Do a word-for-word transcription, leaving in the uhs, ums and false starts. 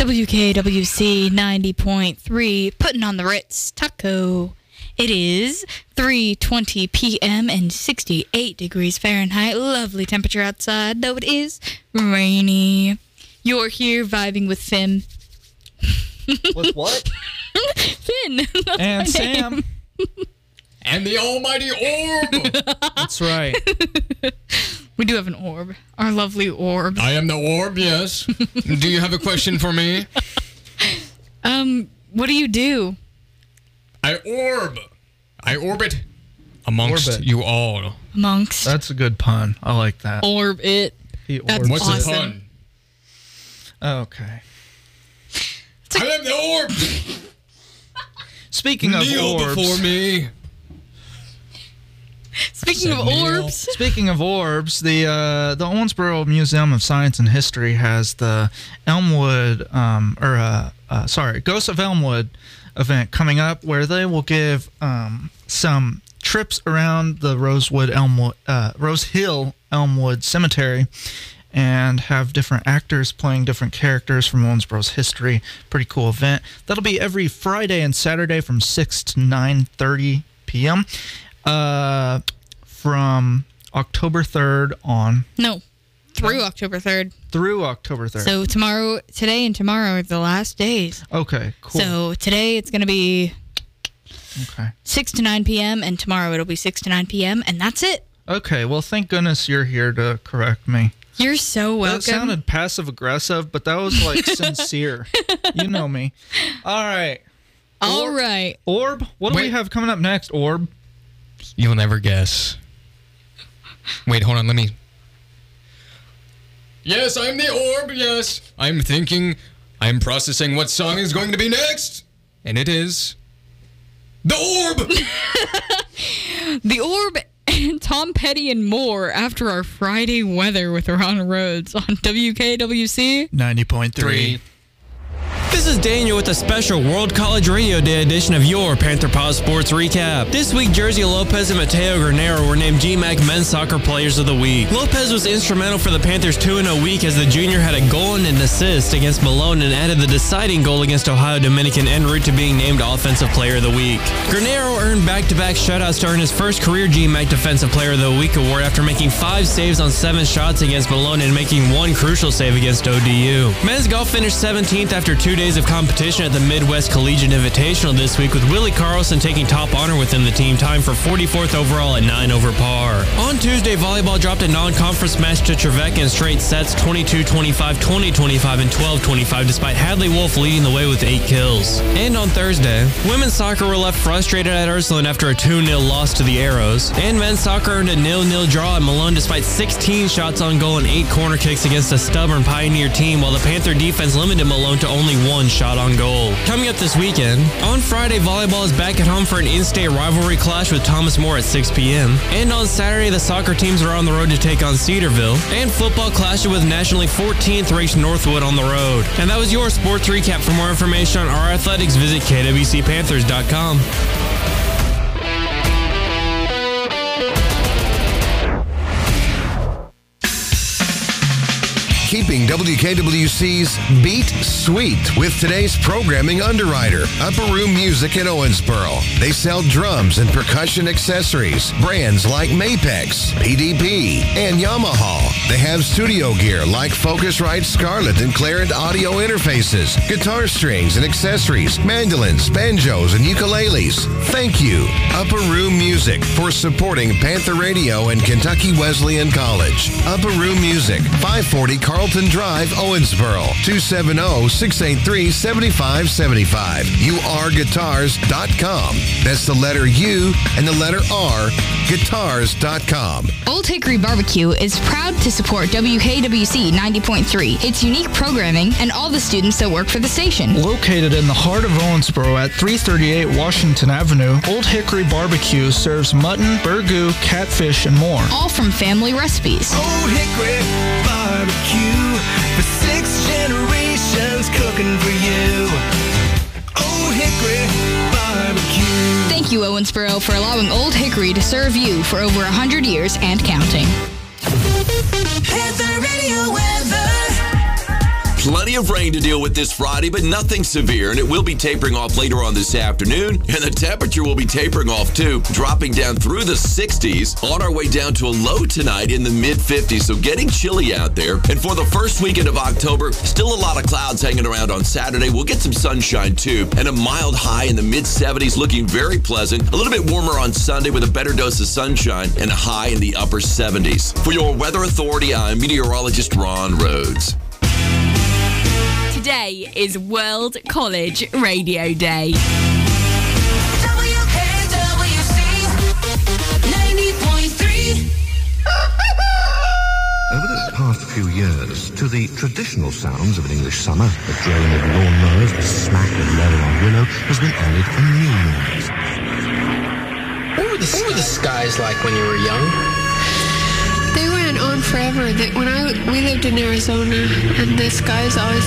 W K W C ninety point three, putting on the Ritz Taco. It is three twenty p.m. and sixty-eight degrees Fahrenheit. Lovely temperature outside, though it is rainy. You're here vibing with Finn. With what? Finn. That's And my Sam. name. And the almighty orb. That's right. We do have an orb. Our lovely orb. I am the orb, yes. Do you have a question for me? Um, what do you do? I orb. I orbit amongst Orbit. you all. Amongst. That's a good pun. I like that. Orb it. He That's orbs What's it. awesome. the pun? Okay. I am the orb. Speaking of Kneel orbs. before me. Speaking of said kneel. orbs. Speaking of orbs, the uh, the Owensboro Museum of Science and History has the Elmwood, um, or uh, uh, sorry, Ghosts of Elmwood event coming up, where they will give um, some trips around the Rosewood Elmwood, uh, Rose Hill Elmwood Cemetery, and have different actors playing different characters from Owensboro's history. Pretty cool event. That'll be every Friday and Saturday from six to nine thirty p.m. Uh, from October third on No. Through October third. through October third. So tomorrow, today and tomorrow are the last days. Okay, cool. So today it's going to be okay. six to nine p.m. and tomorrow it'll be six to nine p.m. and that's it. Okay, well, thank goodness you're here to correct me. You're so welcome. That sounded passive-aggressive, but that was, like, sincere. You know me. All right. All Orb. right. Orb, what do we Wait. have coming up next, Orb? You'll never guess. Wait, hold on, let me... Yes, I'm the orb, yes. I'm thinking, I'm processing what song is going to be next. And it is... The Orb! The Orb and Tom Petty and more after our Friday weather with Ron Rhodes on W K W C. ninety point three. Three. This is Daniel with a special World College Radio Day edition of your Panther Paw Sports Recap. This week, Jersey Lopez and Mateo Granero were named G MAC Men's Soccer Players of the Week. Lopez was instrumental for the Panthers' two and oh week as the junior had a goal and an assist against Malone and added the deciding goal against Ohio Dominican en route to being named Offensive Player of the Week. Granero earned back-to-back shutouts to earn his first career G MAC Defensive Player of the Week award after making five saves on seven shots against Malone and making one crucial save against O D U. Men's golf finished seventeenth after two days of competition at the Midwest Collegiate Invitational this week, with Willie Carlson taking top honor within the team, tying for forty-fourth overall at nine over par. On Tuesday, volleyball dropped a non-conference match to Trevecca in straight sets, twenty-two twenty-five, twenty twenty-five, and twelve twenty-five, despite Hadley Wolf leading the way with eight kills. And on Thursday, women's soccer were left frustrated at Ursuline after a two nil loss to the Arrows, and men's soccer earned a nil nil draw at Malone despite sixteen shots on goal and eight corner kicks against a stubborn Pioneer team, while the Panther defense limited Malone to only one shot on goal. Coming up this weekend, on Friday, volleyball is back at home for an in-state rivalry clash with Thomas More at six p.m. And on Saturday, the soccer teams are on the road to take on Cedarville, and football clashes with nationally fourteenth ranked Northwood on the road. And that was your sports recap. For more information on our athletics, visit K W C Panthers dot com. Keeping W K W C's Beat Sweet with today's programming underwriter, Upper Room Music in Owensboro. They sell drums and percussion accessories, brands like Mapex, P D P, and Yamaha. They have studio gear like Focusrite Scarlett and Clarent audio interfaces, guitar strings and accessories, mandolins, banjos, and ukuleles. Thank you, Upper Room Music, for supporting Panther Radio and Kentucky Wesleyan College. Upper Room Music, five forty Carlton Drive, Owensboro, two seven zero, six eight three, seven five seven five. U R guitars dot com. That's the letter U and the letter R, guitars dot com. Old Hickory Barbecue is proud to support W K W C ninety point three, its unique programming, and all the students that work for the station. Located in the heart of Owensboro at three thirty-eight Washington Avenue, Old Hickory Barbecue serves mutton, burgoo, catfish, and more. All from family recipes. Old Hickory Barbecue, for six generations cooking for you. Old Hickory Barbecue. Thank you, Owensboro, for allowing Old Hickory to serve you for over one hundred years and counting. Panther Radio weather. Plenty of rain to deal with this Friday, but nothing severe, and it will be tapering off later on this afternoon, and the temperature will be tapering off too, dropping down through the sixties, on our way down to a low tonight in the mid fifties, so getting chilly out there. And for the first weekend of October, still a lot of clouds hanging around on Saturday. We'll get some sunshine too, and a mild high in the mid seventies, looking very pleasant. A little bit warmer on Sunday with a better dose of sunshine and a high in the upper seventies. For your Weather Authority, I'm meteorologist Ron Rhodes. Today is World College Radio Day. W K W C ninety point three. Over the past few years, to the traditional sounds of an English summer, the drone of lawnmowers, the smack of leather on willow, has been added a new noise. What were the, what were the skies like when you were young? They went on forever. They, when I we lived in Arizona, and the skies always